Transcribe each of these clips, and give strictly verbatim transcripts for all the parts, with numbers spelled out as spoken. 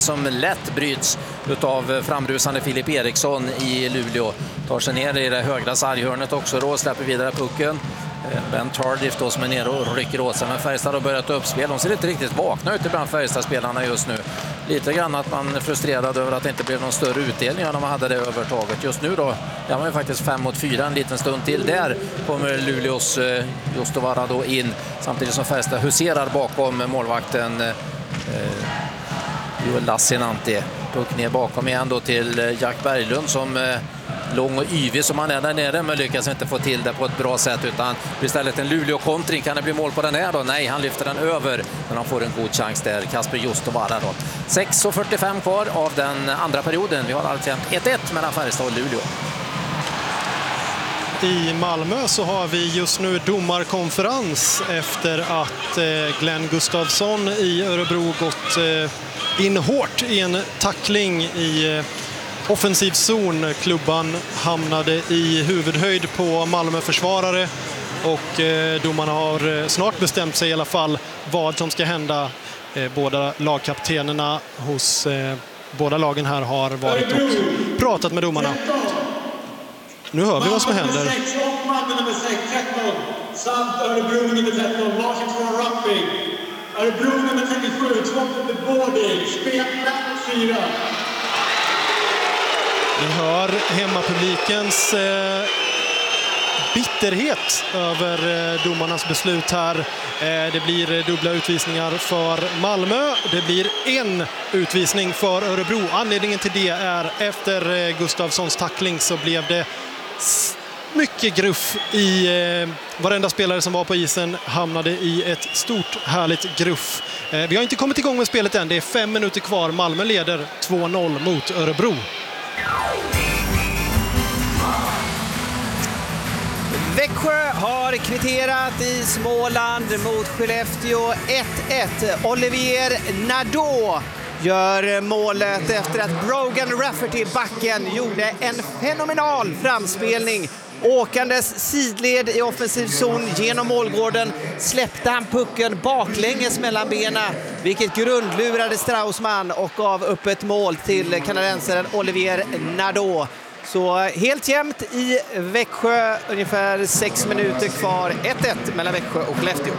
som lätt bryts utav framrusande Filip Eriksson i Luleå. Tar sig ner i det högra sarghörnet också då, släpper vidare pucken. Ben Tardif då som är nere och rycker åt sig, men Färjestad har börjat uppspel. De ser inte riktigt vakna ut ibland, Färjestad-spelarna just nu. Lite grann att man är frustrerad över att det inte blev någon större utdelning när man hade det övertaget. Just nu då, ja, man är faktiskt fem mot fyra en liten stund till. Där kommer Luleås eh, Justovara då in, samtidigt som Färjestad huserar bakom målvakten eh, Joel Lassinantti. Puck ner bakom igen då till Jack Berglund som eh, lång och yvig som han är där nere, men lyckas inte få till det på ett bra sätt, utan istället en Luleå-kontring. Kan det bli mål på den här då? Nej, han lyfter den över, men han får en god chans där, Kasper Justovara då. sex fyrtiofem kvar av den andra perioden. Vi har alltså ett ett mellan Färjestad och Luleå. I Malmö så har vi just nu domarkonferens efter att Glenn Gustafsson i Örebro gått in hårt i en tackling i offensiv zon. Klubban hamnade i huvudhöjd på Malmö-försvarare och domarna har snart bestämt sig i alla fall vad som ska hända. Båda lagkaptenerna hos båda lagen här har varit och pratat med domarna. Nu hör vi vad som händer. Nummer sex, tretton, samt Örebro nummer tretton, varsitt från Rapping. Örebro nummer trettiosju, tvått med boarding, spel fyra. Vi hör hemmapublikens eh, bitterhet över eh, domarnas beslut här. Eh, det blir eh, dubbla utvisningar för Malmö. Det blir en utvisning för Örebro. Anledningen till det är efter eh, Gustafssons tackling så blev det mycket gruff i eh, varenda spelare som var på isen hamnade i ett stort härligt gruff. Eh, vi har inte kommit igång med spelet än. Det är fem minuter kvar. Malmö leder två noll mot Örebro. Växjö har kvitterat i Småland mot Skellefteå ett ett. Olivier Nadeau gör målet efter att Brogan Rafferty, backen, gjorde en fenomenal framspelning. Åkandes sidled i offensiv zon genom målgården släppte han pucken baklänges mellan benen, vilket grundlurade Straussman och gav upp ett mål till kanadensaren Olivier Nadeau. Så helt jämnt i Växjö, ungefär sex minuter kvar, ett ett mellan Växjö och Skellefteå.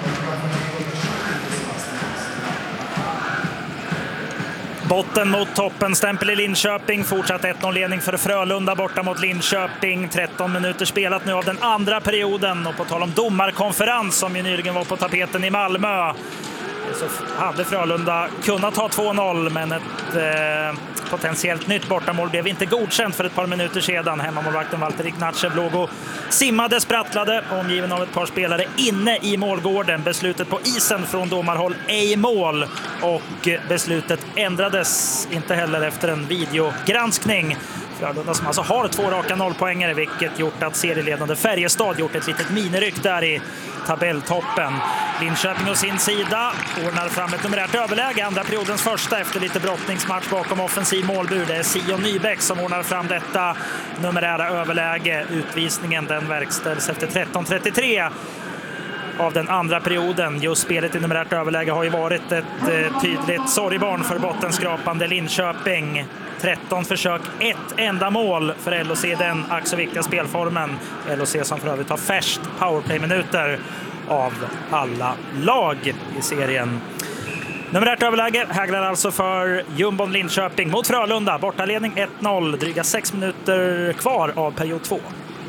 Botten mot toppen, stämpel i Linköping, fortsatt ett noll-ledning för Frölunda borta mot Linköping. tretton minuter spelat nu av den andra perioden, och på tal om domarkonferens som ju nyligen var på tapeten i Malmö, så hade Frölunda kunnat ta två noll, men ett eh, potentiellt nytt bortamål blev inte godkänt för ett par minuter sedan. Hemmamålvakten Walter Ignatjev låg och simmade, sprattlade, omgiven av ett par spelare inne i målgården. Beslutet på isen från domarhåll ej mål, och beslutet ändrades inte heller efter en videogranskning. Frölunda som alltså har två raka nollpoängare, vilket gjort att serieledande Färjestad gjort ett litet miniryck där i tabelltoppen. Linköping å sin sida ordnar fram ett numerärt överläge, andra periodens första efter lite brottningsmatch bakom offensiv målbur. Det är Sion Nybäck som ordnar fram detta numerära överläge. Utvisningen den verkställs efter tretton trettiotre av den andra perioden. Just spelet i numerärt överläge har ju varit ett eh, tydligt sorgbarn för bottenskrapande Linköping. tretton försök, ett enda mål för L O C i den ack så viktiga spelformen. L O C som för övrigt har färst powerplay-minuter av alla lag i serien. Numerärt överläge hägrar alltså för Jumbon Linköping mot Frölunda. Bortaledning ett noll, dryga sex minuter kvar av period två.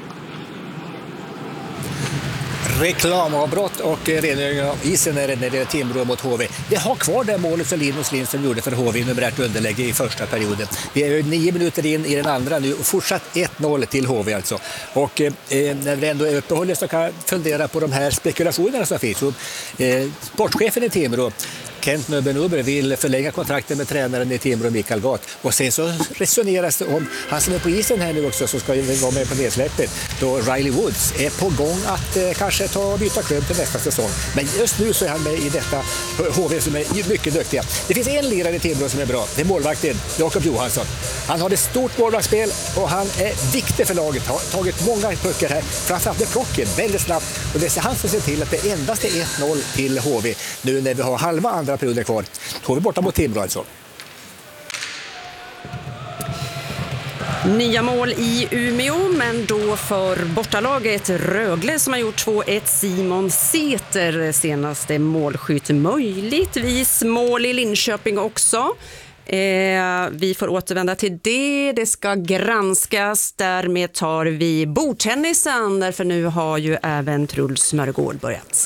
Reklamavbrott och rengöring av isen när det är Timrå mot H V. Det har kvar det målet som Linus Lindström gjorde för H V i numerärt underläge i första perioden. Vi är ju nio minuter in i den andra nu och fortsatt ett noll till H V alltså. Och eh, när vi ändå är uppehållet så kan jag fundera på de här spekulationerna som finns. Och, eh, sportchefen i Timrå, Kent Nöbenuber, vill förlänga kontrakten med tränaren i Timrå, Mikael Gat. Och sen så resoneras det om han som är på isen här nu också, som ska vara med på nedsläppet. Då Riley Woods är på gång att eh, kanske ta och byta klubb till nästa säsong. Men just nu så är han med i detta H V som är mycket duktiga. Det finns en lirare i Timrå som är bra. Det är målvakten Jakob Johansson. Han har ett stort målvaktsspel och han är viktig för laget. Har tagit många puckar här. Framförallt med plocken väldigt snabbt. Och det är han som ser till att det endast är ett noll till H V. Nu när vi har halva andra perioden kvar. H V borta mot Timrå alltså. Nya mål i Umeå, men då för bortalaget Rögle som har gjort två ett. Simon Säter, senaste målskytt. Möjligtvis mål i Linköping också. Eh, vi får återvända till det. Det ska granskas. Därmed tar vi bordtennisen, därför nu har ju även Truls Mörgård börjat.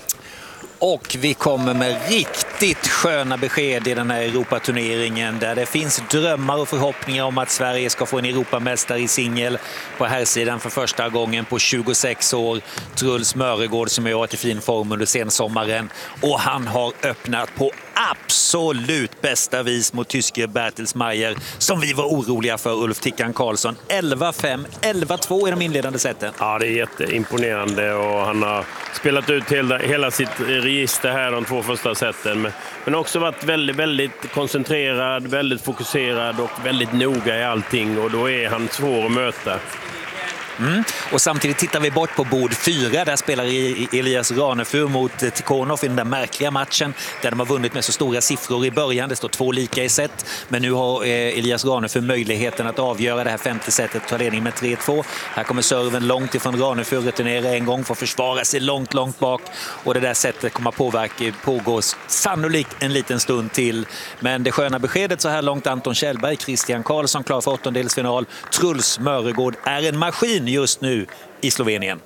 Och vi kommer med riktigt sköna besked i den här Europaturneringen där det finns drömmar och förhoppningar om att Sverige ska få en Europamästare i singel på här sidan för första gången på tjugosex år. Truls Mörgård som har varit i fin form under sensommaren, och han har öppnat på absolut bästa vis mot tysker Bertelsmeier som vi var oroliga för, Ulf Tickan Karlsson. elva fem, elva två i de inledande sätten. Ja, det är jätteimponerande och han har spelat ut hela, hela sitt register här de två första sätten. Men också varit väldigt, väldigt koncentrerad, väldigt fokuserad och väldigt noga i allting, och då är han svår att möta. Mm. Och samtidigt tittar vi bort på bord fyra. Där spelar Elias Ranefur mot Tikhonov i den där märkliga matchen där de har vunnit med så stora siffror i början. Det står två lika i set, men nu har Elias Ranefur möjligheten att avgöra det här femte setet, ta ledning med tre två. Här kommer serven långt ifrån Ranefur, returnerar en gång för att försvara sig långt, långt bak, och det där sättet kommer att påverka, pågå sannolikt en liten stund till. Men det sköna beskedet så här långt: Anton Kjellberg, Christian Karlsson klar för åttondelsfinal. Truls Mörgård är en maskin just nu i Slovenien.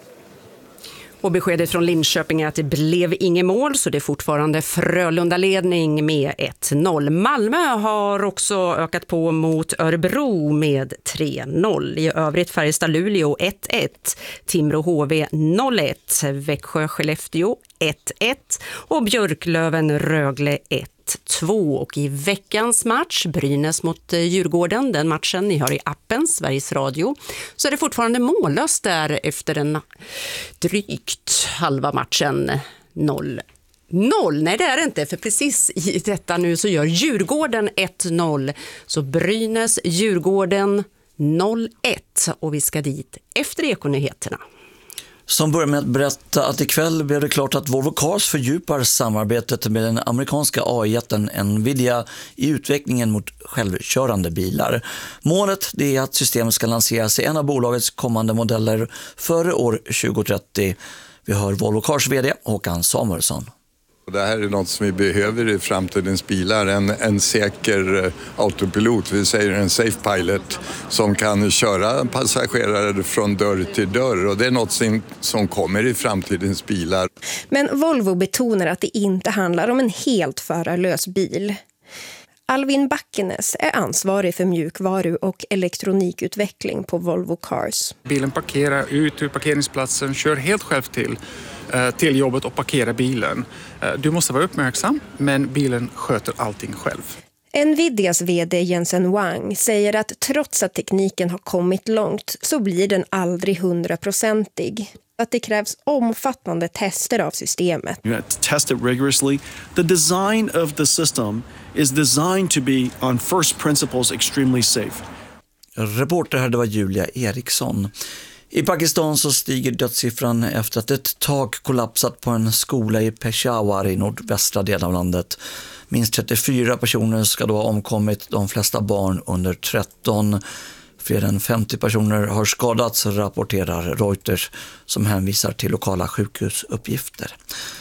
Och beskedet från Linköping är att det blev inget mål, så det är fortfarande Frölunda-ledning med ett noll. Malmö har också ökat på mot Örebro med tre noll. I övrigt Färjestad-Luleå ett ett, Timrå-H V noll ett, Växjö-Skellefteå ett ett och Björklöven-Rögle ett två. Och i veckans match, Brynäs mot Djurgården, den matchen ni hör i appen Sveriges Radio, så är det fortfarande mållöst där efter en drygt halva matchen. Noll noll. Nej, det är det inte, för precis i detta nu så gör Djurgården ett noll. Så Brynäs, Djurgården noll ett, och vi ska dit efter Ekonyheterna. Som börjar med att berätta att ikväll blev det klart att Volvo Cars fördjupar samarbetet med den amerikanska A I-jätten Nvidia i utvecklingen mot självkörande bilar. Målet det är att systemet ska lanseras i en av bolagets kommande modeller före år tjugo trettio. Vi hör Volvo Cars vd Håkan Samuelsson. Det här är något som vi behöver i framtidens bilar, en, en säker autopilot, vi säger en safe pilot, som kan köra passagerare från dörr till dörr, och det är något som, som kommer i framtidens bilar. Men Volvo betonar att det inte handlar om en helt förarlös bil. Alvin Backenes är ansvarig för mjukvaru- och elektronikutveckling på Volvo Cars. Bilen parkerar ut ur parkeringsplatsen, kör helt själv till, till jobbet och parkerar bilen. Du måste vara uppmärksam, men bilen sköter allting själv. Nvidias vd Jensen Huang säger att trots att tekniken har kommit långt så blir den aldrig hundraprocentig. Att det krävs omfattande tester av systemet. You have to test it rigorously. The design of the system is designed to be on first principles extremely safe. Reporter här, det var Julia Eriksson. I Pakistan så stiger dödssiffran efter att ett tak kollapsat på en skola i Peshawar i nordvästra delen av landet. Minst trettiofyra personer ska då ha omkommit, de flesta barn under tretton. Fler än femtio personer har skadats, rapporterar Reuters, som hänvisar till lokala sjukhusuppgifter.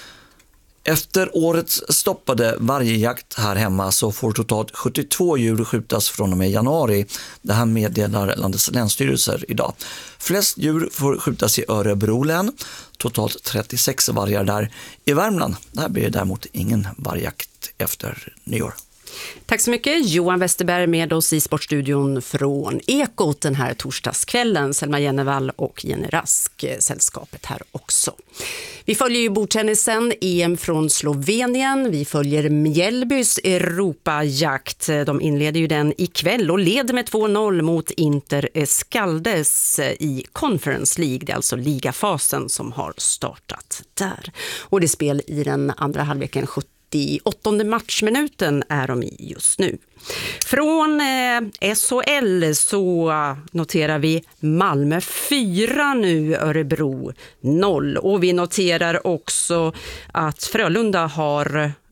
Efter årets stoppade vargjakt här hemma så får totalt sjuttiotvå djur skjutas från och med januari. Det här meddelar landets länsstyrelser idag. Flest djur får skjutas i Örebro län, totalt trettiosex vargar där. I Värmland där blir det däremot ingen vargjakt efter nyår. Tack så mycket Johan Westerberg med oss i Sportstudion från Ekot den här torsdagskvällen. Selma Jennevall och Jenny Rask, sällskapet här också. Vi följer ju bordtennisen, E M från Slovenien. Vi följer Mjällbys Europajakt. De inleder ju den ikväll och leder med två noll mot Inter Escaldes i Conference League. Det är alltså ligafasen som har startat där. Och det är spel i den andra halvleken, i åttonde matchminuten är de i just nu. Från eh, S H L så noterar vi Malmö fyra nu, Örebro noll. Och vi noterar också att Frölunda har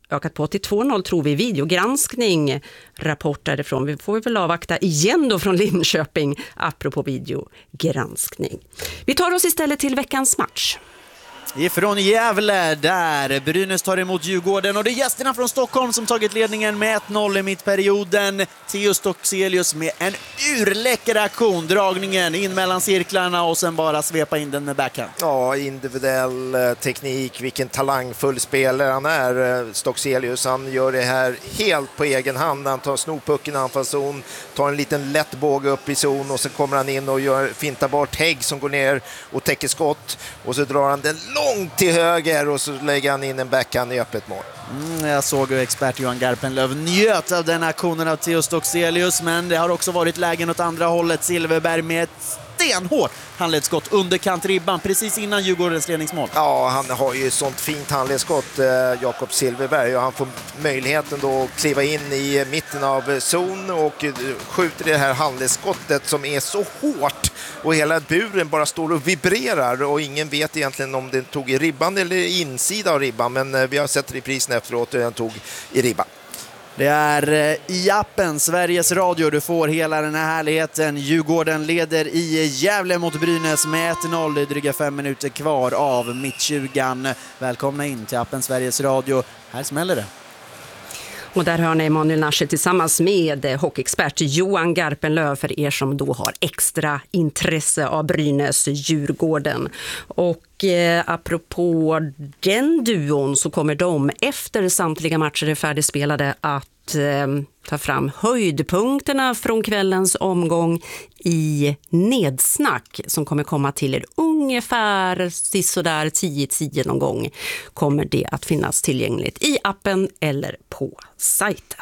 ökat på till två noll tror vi. Videogranskning, rapport därifrån. Vi får väl avvakta igen då från Linköping apropå videogranskning. Vi tar oss istället till veckans match. Ifrån Gävle där Brynäs tar emot Djurgården och det är gästerna från Stockholm som tagit ledningen med ett noll i mittperioden. Theo Stockselius med en urläcker aktion, dragningen in mellan cirklarna och sen bara svepa in den med backhand. Ja, individuell teknik, vilken talangfull spelare han är, Stockselius. Han gör det här helt på egen hand. Han tar snopucken i anfallszon, tar en liten lätt båge upp i zon och så kommer han in och gör, fintar bort Hägg som går ner och täcker skott och så drar han den långt till höger och så lägger han in en backhand i öppet mål. Mm, jag såg hur expert Johan Garpenlöv njöt av den aktionen av Theo Stockselius, men det har också varit lägen åt andra hållet. Silverberg med ett stenhårt handledsskott under kantribban precis innan Djurgårdens ledningsmål. Ja, han har ju sånt fint handledsskott, eh, Jakob Silverberg, och han får möjligheten då att kliva in i mitten av zon och eh, skjuter det här handledsskottet som är så hårt och hela buren bara står och vibrerar och ingen vet egentligen om den tog i ribban eller insida av ribban, men eh, vi har sett reprisen efteråt och den tog i ribban. Det är i appen Sveriges Radio du får hela den här härligheten. Djurgården leder i Gävle mot Brynäs med ett noll. Det är dryga fem minuter kvar av mittjugan. Välkomna in till appen Sveriges Radio. Här smäller det. Och där hör ni Emanuel Nasche tillsammans med hockeyexpert Johan Garpenlöv för er som då har extra intresse av Brynäs Djurgården. Och eh, apropå den duon så kommer de efter samtliga matcher är färdigspelade att eh, ta fram höjdpunkterna från kvällens omgång i Nedsnack som kommer komma till er ungefär sisådär tio tio någon gång. Kommer det att finnas tillgängligt i appen eller på sajten.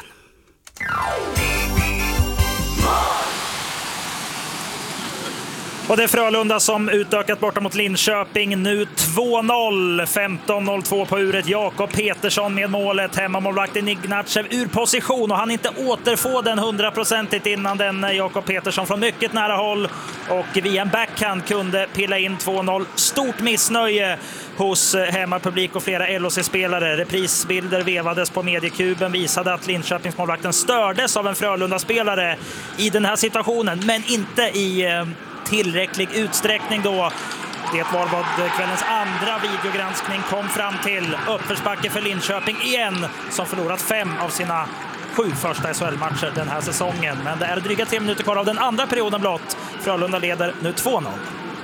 Och det är Frölunda som utökat borta mot Linköping. Nu två noll, femton noll två på uret. Jakob Petersson med målet. Hemmamålvakten Ignatjev ur position och han inte återfå den hundraprocentigt innan den Jakob Petersson från mycket nära håll. Och via en backhand kunde pilla in två noll. Stort missnöje hos hemmapublik och flera L H C-spelare. Reprisbilder vevades på mediekuben visade att Linköpingsmålvakten stördes av en Frölunda-spelare i den här situationen, men inte i tillräcklig utsträckning då. Det var vad kvällens andra videogranskning kom fram till. Uppförsbacke för Linköping igen som förlorat fem av sina sju första S H L-matcher den här säsongen. Men det är dryga tre minuter kvar av den andra perioden blott. Frölunda leder nu två noll.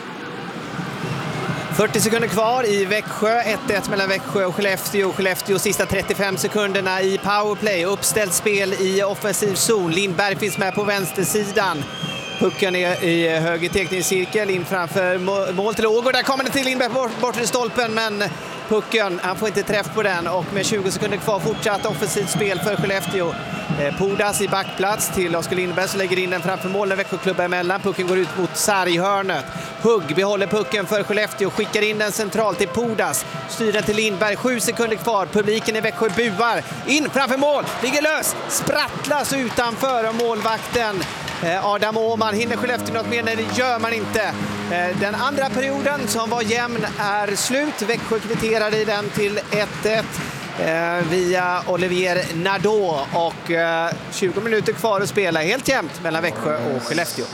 fyrtio sekunder kvar i Växjö, ett ett mellan Växjö och Skellefteå. Skellefteå sista trettiofem sekunderna i powerplay. Uppställt spel i offensiv zon. Lindberg finns med på vänstersidan. Pucken är i höger teckningscirkel in framför mål till Ågård. Där kommer den till Lindberg bort, bort i stolpen, men pucken, han får inte träff på den och med tjugo sekunder kvar fortsatt offensivt spel för Skellefteå. Eh, Pudas i backplats till Oskar Lindberg som lägger in den framför mål när Växjöklubben emellan. Pucken går ut mot sarghörnet. Hugg behåller pucken för Skellefteå, skickar in den centralt till Pudas. Styr den till Lindberg, sju sekunder kvar. Publiken i Växjö buar. In framför mål, ligger lös, sprattlas utanför målvakten. Adam Åhman hinner Skellefteå något mer, när det gör man inte. Den andra perioden som var jämn är slut. Växjö kvitterade i den till ett ett via Olivier Nadeau och tjugo minuter kvar att spela helt jämnt mellan Växjö och Skellefteå.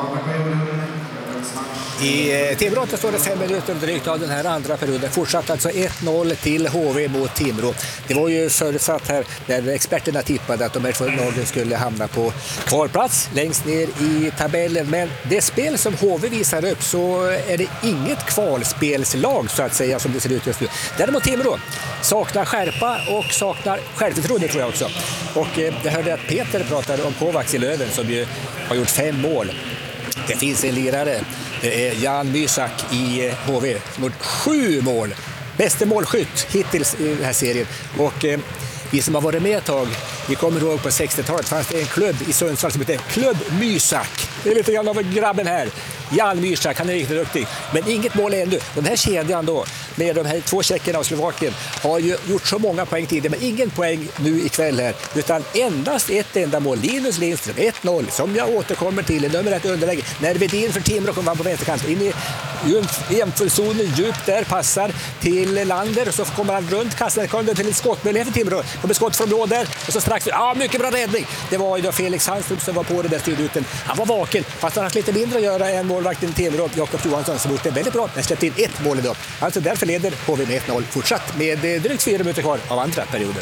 I Timrå står det fem minuter drygt av den här andra perioden. Fortsatt alltså ett noll till H V mot Timrå. Det var ju förutsatt här när experterna tippade att de här två lagen skulle hamna på kvalplats längst ner i tabellen. Men det spel som H V visar upp så är det inget kvalspelslag så att säga som det ser ut just nu. Däremot Timrå saknar skärpa och saknar självförtroende tror jag också. Och eh, jag hörde att Peter pratade om Kovacs i Löven som ju har gjort fem mål. Det finns en lirare, det är Jan Mysak i H V som har gjort sju mål. Bästa målskytt hittills i den här serien. Och eh, vi som har varit med ett tag, vi kommer ihåg på sextiotalet fanns det en klubb i Sundsvall som heter Klubb Mysak. Det är lite grann av grabben här. Jan Mysak, han är riktigt duktig. Men inget mål ännu. Den här kedjan då, med de här två tjeckerna och Slovakien har ju gjort så många poäng tidigare, men ingen poäng nu ikväll här, utan endast ett enda mål. Linus Lindström, ett noll, som jag återkommer till i nummer ett underläge. När Vedin för Timrå kommer på vänsterkant, in i jämförzonen djupt där, passar till Lander och så kommer han runt kassan, kommer till ett skottmöjlighet för Timrå. Kommer skott från blå där och så strax, ja mycket bra räddning. Det var ju då Felix Hanström som var på det där styrruten. Han var vaken, fast han har lite mindre att göra än målvakten Timrå, Jakob Johansson, som gjort det väldigt bra. Men släppte in ett mål idag. Alltså därför leder H V med ett noll fortsatt med drygt fyra minuter kvar av andra perioden.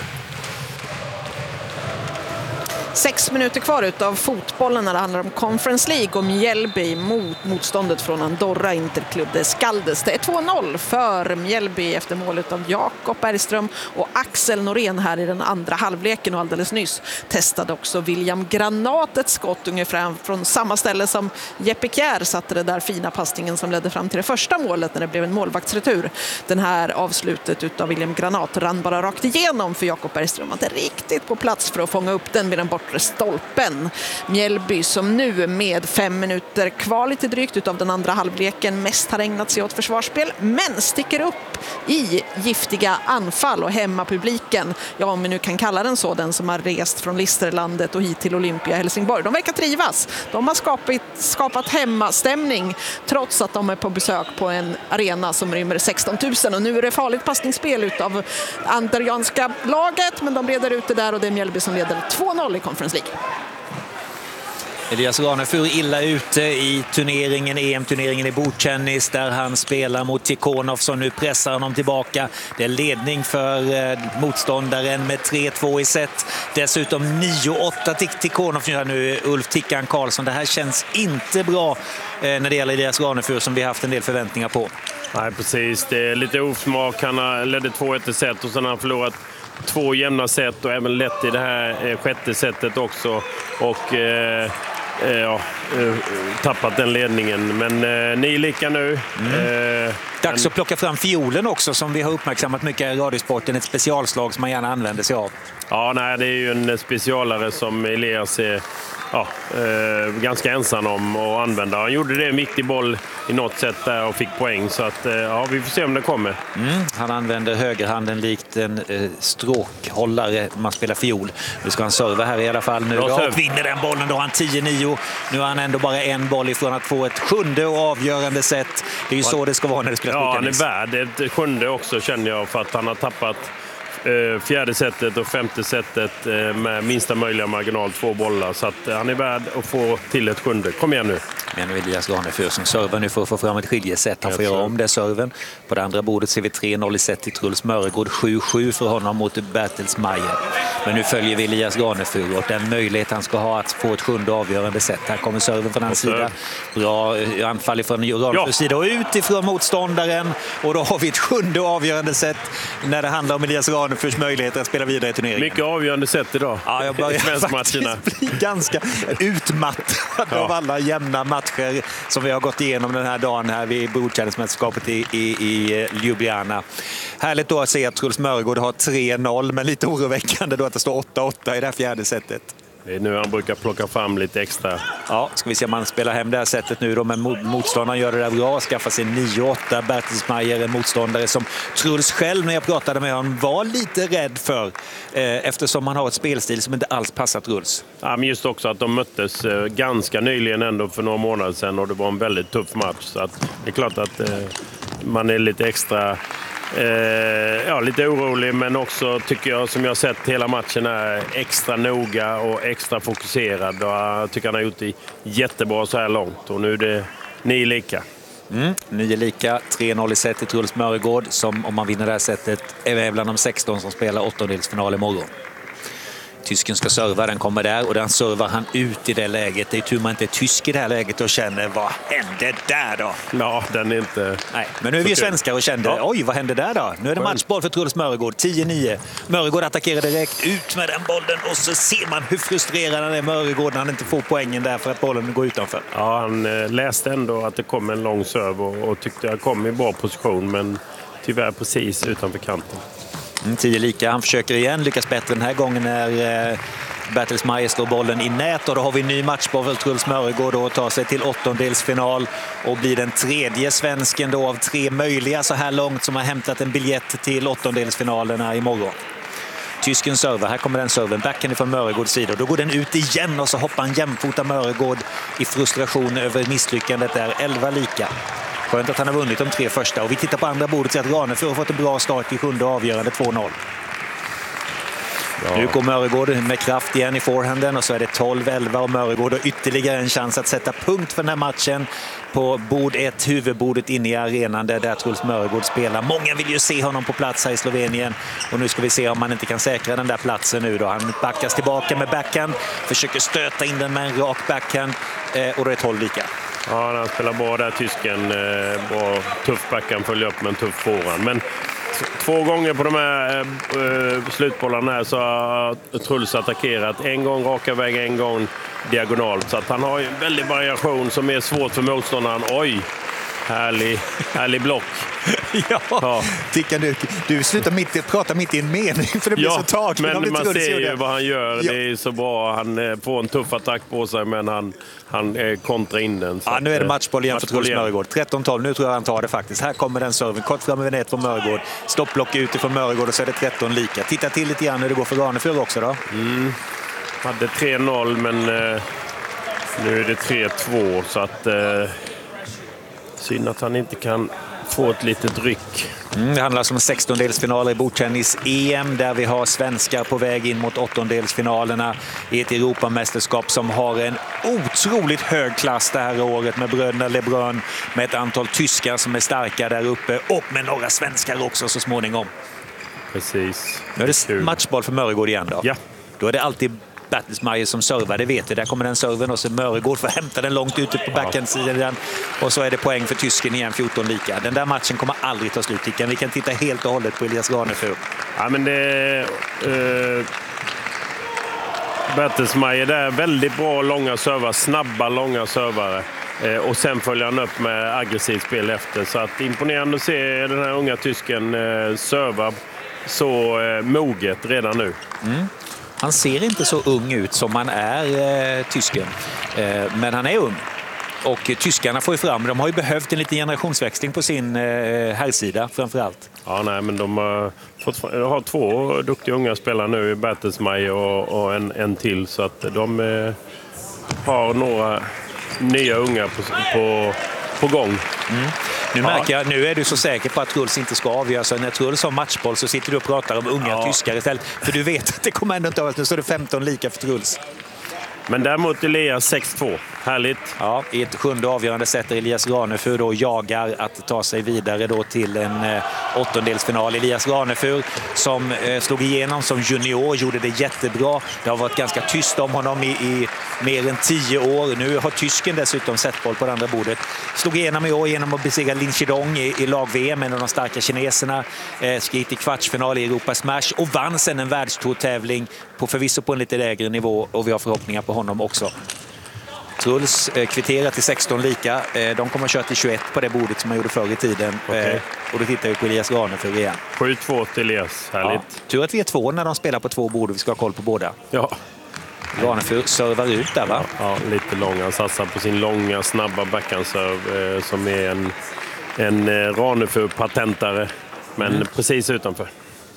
Sex minuter kvar utav fotbollen när det handlar om Conference League och Mjällby mot motståndet från Andorra Interklubb de Skaldes. Det är två noll för Mjällby efter målet av Jakob Bergström och Axel Norén här i den andra halvleken, och alldeles nyss testade också William Granat ett skott ungefär från samma ställe som Jeppe Kjær satte det där fina passningen som ledde fram till det första målet när det blev en målvaktsretur. Den här avslutet utav William Granat rann bara rakt igenom för Jakob Bergström, inte riktigt på plats för att fånga upp den med den bort stolpen. Mjällby som nu med fem minuter kvar lite drygt utav den andra halvleken mest har ägnat sig åt försvarsspel, men sticker upp i giftiga anfall, och hemmapubliken, ja om vi nu kan kalla den så, den som har rest från Listerlandet och hit till Olympia Helsingborg, de verkar trivas. De har skapat, skapat hemmastämning trots att de är på besök på en arena som rymmer sexton tusen, och nu är det farligt passningsspel utav andorianska laget, men de leder ut det där och det är Mjällby som leder två noll i Conference League. Elias Ranefur illa ute i turneringen, E M-turneringen i bordtennis, där han spelar mot Tikhonov som nu pressar honom tillbaka. Det är ledning för eh, motståndaren med tre två i set. Dessutom nio åtta till Tikhonov nu, Ulf Tickan Karlsson. Det här känns inte bra eh, när det gäller Elias Ranefur som vi har haft en del förväntningar på. Nej, precis. Det är lite osmak. Han har ledde två ett i set och sen har han förlorat två jämna set och även lätt i det här eh, sjätte setet också. Och eh, ja, tappat den ledningen, men eh, ni är lika nu. Mm. Eh, Dags att plocka fram fiolen också, som vi har uppmärksammat mycket i radiosporten, ett specialslag som man gärna använder sig av. Ja, nej, det är ju en specialare som Elias är ja, eh, ganska ensam om att använda. Han gjorde det en viktig boll i något sätt där och fick poäng, så att, eh, ja, vi får se om det kommer. Mm. Han använder högerhanden likt en eh, stråkhållare man spelar fiol. Nu ska han serva här i alla fall nu. Och vinner den bollen, då har han tio nio. Nu har han ändå bara en boll ifrån att få ett sjunde och avgörande set. Det är ju så det ska vara när det spelas. Ja, han är värd ett sjunde också, känner jag, för att han har tappat fjärde setet och femte setet med minsta möjliga marginal, två bollar, så att han är värd att få till ett sjunde. Kom igen nu. Men Elias Ranefur som servar nu för att få fram ett skiljeset. Han får göra om det serven. På det andra bordet ser vi tre noll i set till Truls Mörgård, sju sju för honom mot Bertelsmeier. Men nu följer vi Elias Ranefur och den möjlighet han ska ha att få ett sjunde avgörande set. Här kommer serven från hans sida. Bra anfall från Ranefurs ja. sida och utifrån motståndaren. Och då har vi ett sjunde avgörande set när det handlar om Elias Ranefurs möjligheter att spela vidare i turneringen. Mycket avgörande set idag. Ja, jag börjar faktiskt bli ganska utmattad ja. av alla jämna matcher som vi har gått igenom den här dagen här vid bordtennismästerskapet i, i, i Ljubljana. Härligt då att se att Truls Mörgård har tre noll, men lite oroväckande då att det står åtta åtta i det här fjärde setet. Det är nu han brukar plocka fram lite extra. Ja, ska vi se om man spelar hem det här sättet nu då, men motståndaren gör det där bra, skaffar sig nio åtta. Bertelsmeier, en motståndare som Truls själv, när jag pratade med honom, var lite rädd för eh, eftersom han har ett spelstil som inte alls passar Truls. Ja, men just också att de möttes eh, ganska nyligen ändå för några månader sedan, och det var en väldigt tuff match, så att det är klart att eh, man är lite extra Eh, ja, lite orolig, men också tycker jag, som jag har sett hela matchen, är extra noga och extra fokuserad, och jag tycker han har gjort det jättebra så här långt, och nu är det nio lika. Mm, nio lika, tre noll i set till Truls Mörgård, som om man vinner det här setet är bland de sexton som spelar åttondelsfinal imorgon. Tysken ska serva, den kommer där och den servar han ut i det läget. Det är tur man inte är tysk i det här läget och känner, vad hände där då? Ja, den är inte... Nej, men nu är vi ju svenskar och kände, ja. oj, vad hände där då? Nu är det matchboll för Truls Mörgård, tio nio. Mörgård attackerar direkt, ut med den bollen, och så ser man hur frustrerad han är, Mörgård, när han inte får poängen där för att bollen går utanför. Ja, han eh, läste ändå att det kom en lång serve och, och tyckte jag kom i bra position, men tyvärr precis utanför kanten. Mm, tio lika, han försöker igen, lyckas bättre den här gången när eh, Bertelsmeier slår bollen i nät och då har vi en ny matchboll för Truls Mörgård och tar sig till åttondelsfinal och blir den tredje svensken då av tre möjliga så här långt som har hämtat en biljett till åttondelsfinalerna imorgon. Tysken server, här kommer den serven, backen ifrån Mörgårds sida. Då går den ut igen och så hoppar en jämfota Mörgård i frustration över misslyckandet där, elva lika. Skönt att han har vunnit de tre första och vi tittar på andra bordet så att Ranefur har fått en bra start i sjunde avgörande två noll. Ja. Nu går Mörgård med kraft igen i forehanden och så är det tolv elva och Mörgård har ytterligare en chans att sätta punkt för den här matchen på bord ett, huvudbordet inne i arenan där Truls Mörgård spelar. Många vill ju se honom på plats här i Slovenien och nu ska vi se om man inte kan säkra den där platsen nu då. Han backas tillbaka med backhand, försöker stöta in den med en rak backhand och då är tolv lika. Ja, han spelar bra där, tysken. Bra, tuff backhand, följer upp med en tuff forehand. Men två gånger på de här äh, slutbollarna här så har Truls attackerat. En gång raka väg, en gång diagonalt. Så att han har en väldig variation som är svårt för motståndaren. Oj, härlig, härlig block. Ja, ja. Tickan, du, du slutar mitt, prata mitt i en mening för det blir ja, så taget. Men man ser ju vad han gör. Ja. Det är så bra. Han får en tuff attack på sig men han, han kontrar in den. Ja, nu är det matchboll igen för Truls Mörgård. tretton tolv, nu tror jag han tar det faktiskt. Här kommer den serven, kort fram över nät från Mörgård. Stoppblock utifrån Mörgård och så är det tretton lika. Titta till lite grann hur det går för Ranefur också då. Mm. Hade tre noll men eh, nu är det tre två så att eh, synd att han inte kan få ett litet ryck. Mm, det handlar om sextondelsfinaler i bordtennis-E M där vi har svenskar på väg in mot åttondelsfinalerna i ett Europamästerskap som har en otroligt hög klass det här året med bröderna Lebrun, med ett antal tyskar som är starka där uppe och med några svenskar också så småningom. Precis. Nu är det matchboll för Mörgård igen då. Ja. Då är det alltid Bertelsmeier som servar, det vet vi. Där kommer den serven och så Mörgård får hämta den långt ute på backhandsidan och så är det poäng för tysken igen, fjorton lika. Den där matchen kommer aldrig ta slut. Vi kan titta helt och hållet på Elias Ranefur. Ja, men det är uh, Bertelsmeier där, väldigt bra långa servar, snabba långa servare. Uh, och sen följer han upp med aggressivt spel efter. Så att imponerande att se den här unga tysken uh, serva så uh, moget redan nu. Mm. Han ser inte så ung ut som han är, eh, tysken. Eh, men han är ung. Och eh, tyskarna får ju fram, de har ju behövt en liten generationsväxling på sin eh, herrsida framförallt. Ja, nej, men de har, fått, de har två duktiga unga spelare nu i Bertelsmeier och, och en, en till. Så att de eh, har några nya unga på, på, på gång. Mm. Nu märker jag, nu är du så säker på att Truls inte ska avgöra, så när Truls har matchboll så sitter du och pratar om unga ja. tyskar istället. För du vet att det kommer ändå inte över, nu står det femton lika för Truls. Men däremot Elias sex två, härligt. Ja, i ett sjunde avgörande sätter Elias Ranefur då jagar att ta sig vidare då till en eh, åttondelsfinal. Elias Ranefur som eh, slog igenom som junior, gjorde det jättebra. Det har varit ganska tyst om honom i, i mer än tio år. Nu har tysken dessutom sett boll på det andra bordet. Slog igenom i år genom att besegra Lin Chidong i, i lag-V M, en av de starka kineserna. Eh, skrit i kvartsfinal i Europa Smash och vann sen en världstourtävling på förvisso på en lite lägre nivå och vi har förhoppningar på honom också. Truls eh, kvitterar till sexton lika. Eh, de kommer att köra till tjugoett på det bordet som man gjorde förr i tiden. Okay. Eh, och då tittar vi på Elias Ranefur igen. sju två till Elias, härligt. Ja. Tur att vi är två när de spelar på två bord och vi ska ha koll på båda. Ja. Ranefur servar ut där, va? Ja, ja, lite lång. Han satsar på sin långa, snabba backhandserv eh, som är en, en eh, Ranefur-patentare. Men mm. precis utanför.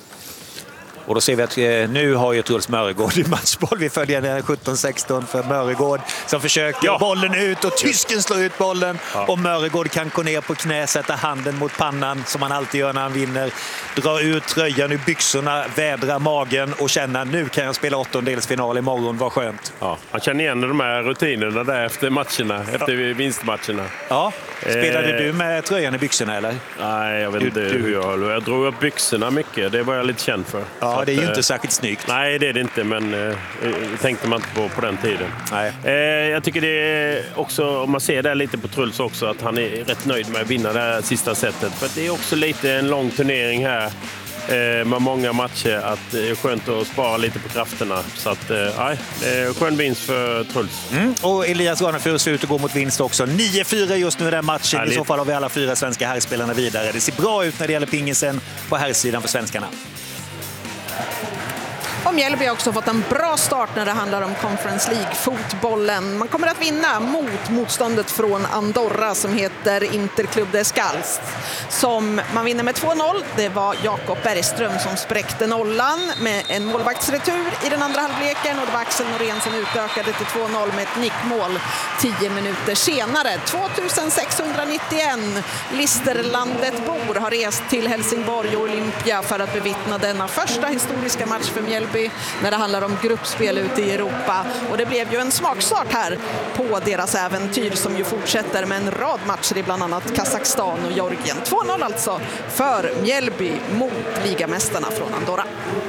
Och då ser vi att eh, nu har ju Truls Mörgård i matchboll. Vi följer den sjutton sexton för Mörgård som försöker ja. bollen ut och tysken slår ut bollen. Ja. Och Mörgård kan gå ner på knä, sätta handen mot pannan som han alltid gör när han vinner. Dra ut tröjan ur byxorna, vädra magen och känna nu kan jag spela åttondelsfinal imorgon, vad skönt. Ja. Han känner igen de här rutinerna där efter matcherna, efter ja. vinstmatcherna. Ja. Spelade eh. du med tröjan i byxorna eller? Nej, jag vet inte du, hur jag höll. Jag drog upp byxorna mycket, det var jag lite känd för. Ja, så det är ju att, inte särskilt snyggt. Nej, det är det inte, men eh, tänkte man inte på på den tiden. Nej. Eh, jag tycker det är också, om man ser det lite på Truls också, att han är rätt nöjd med att vinna det här sista sättet. För det är också lite en lång turnering här eh, med många matcher, att det är skönt att spara lite på krafterna. Så att, nej, eh, skön vinst för Truls. Mm. Och Elias Ranefur ser ut att gå mot vinst också. nio fyra just nu i den matchen. Härligt. I så fall har vi alla fyra svenska herrspelarna vidare. Det ser bra ut när det gäller pingisen på herrsidan för svenskarna. Och Mjällby har också fått en bra start när det handlar om Conference League-fotbollen. Man kommer att vinna mot motståndet från Andorra som heter Interclub de Escaldes. Som man vinner med två noll. Det var Jakob Bergström som spräckte nollan med en målvaktsretur i den andra halvleken. Och det var Axel Norén som utökade till två noll med ett nickmål tio minuter senare. tvåtusensexhundranittioen Listerlandet-bor har rest till Helsingborg och Olympia för att bevittna denna första historiska match för Mjällby när det handlar om gruppspel ute i Europa. Och det blev ju en smakstart här på deras äventyr som ju fortsätter med en rad matcher i bland annat Kazakstan och Georgien. två noll alltså för Mjällby mot ligamästarna från Andorra.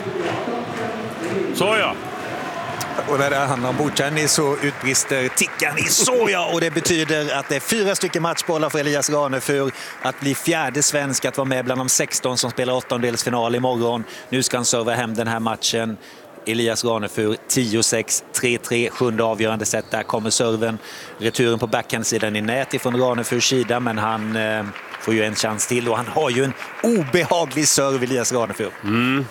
Så ja. Och när det handlar om bordtennis så utbrister Tickan i soja och det betyder att det är fyra stycken matchbollar för Elias Ranefur att bli fjärde svensk att vara med bland de sexton som spelar åttondelsfinal imorgon. Nu ska han serva hem den här matchen. Elias Ranefur tio sex, tre tre, sjunde avgörande set. Där kommer serven. Returen på backhandsidan i nät ifrån Ranefurs sida, men han eh, får ju en chans till och han har ju en obehaglig serv, Elias Ranefur. Mm.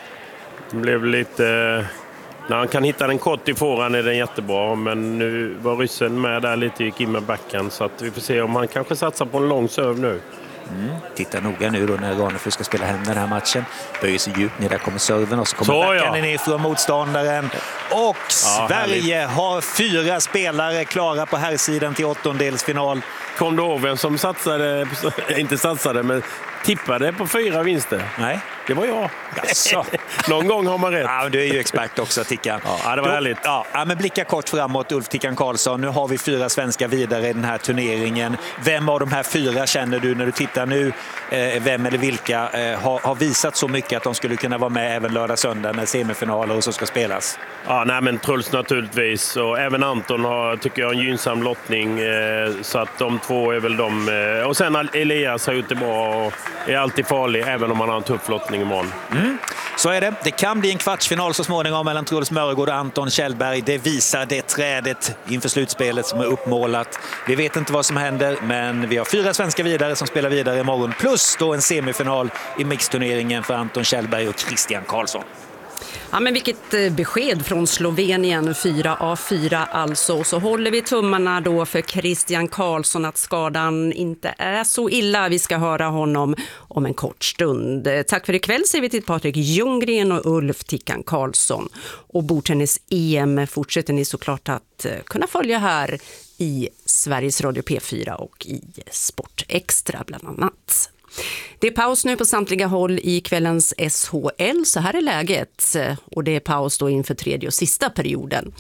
Det blev lite... Eh... När han kan hitta den kort i fåran är den jättebra, men nu var ryssen med där lite, gick in med backen, så att vi får se om han kanske satsar på en lång serv nu. Mm. Titta noga nu då när Ranefur ska spela hem den här matchen. Böjer sig djupt ner, där kommer serven och så kommer så, backhanden ja. ner från motståndaren. Och ja, Sverige härligt. Har fyra spelare klara på här sidan till åttondelsfinal. Kom du ihåg vem som satsade, inte satsade, men tippade på fyra vinster? Nej. Det var jag. Jaså. Någon gång har man rätt. Ja, du är ju expert också, Tickan. Ja, det var då, härligt. Ja, men blicka kort framåt, Ulf Tickan Karlsson. Nu har vi fyra svenskar vidare i den här turneringen. Vem av de här fyra känner du när du tittar nu? Eh, vem eller vilka eh, har, har visat så mycket att de skulle kunna vara med även lördag söndag när semifinaler och så ska spelas? Ja, nej, men Truls naturligtvis. Och även Anton har, tycker jag, en gynnsam lottning. Eh, så att de två är väl de. Eh, och sen Elias har gjort det bra och är alltid farlig även om man har en tuff lottning imorgon. Mm. Så är det. Det kan bli en kvartsfinal så småningom mellan Truls Mörgård och Anton Kjellberg. Det visar det trädet inför slutspelet som är uppmålat. Vi vet inte vad som händer, men vi har fyra svenska vidare som spelar vidare imorgon. Plus då en semifinal i mixturneringen för Anton Kjellberg och Christian Karlsson. Ja, men vilket besked från Slovenien, fyra av fyra alltså. Så håller vi tummarna då för Christian Karlsson att skadan inte är så illa. Vi ska höra honom om en kort stund. Tack för ikväll säger vi till Patrik Ljunggren och Ulf Tickan Karlsson. Och bordtennis-E M fortsätter ni såklart att kunna följa här i Sveriges Radio P fyra och i Sport Extra bland annat. Det är paus nu på samtliga håll i kvällens S H L, så här är läget. Och det är paus då inför tredje och sista perioden.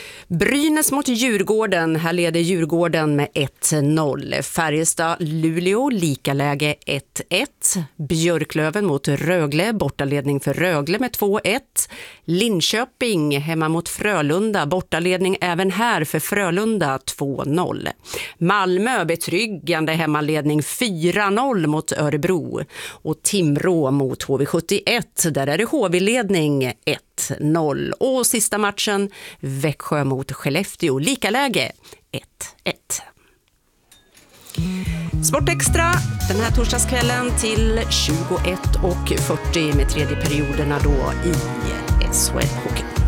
Brynäs mot Djurgården, här leder Djurgården med ett noll. Färjestad-Luleå, lika läge ett ett. Björklöven mot Rögle, bortaledning för Rögle med två ett. Linköping hemma mot Frölunda, bortaledning även här för Frölunda två noll. Malmö betryggande hemmaledning fyra noll mot Örebro. Och Timrå mot H V sjuttioett, där är det H V-ledning ett noll. Och sista matchen, Växjö mot Skellefteå, lika läge ett ett. Sport Extra den här torsdagskvällen till tjugoett och fyrtio med tredje perioderna då i S H L-hockeyn.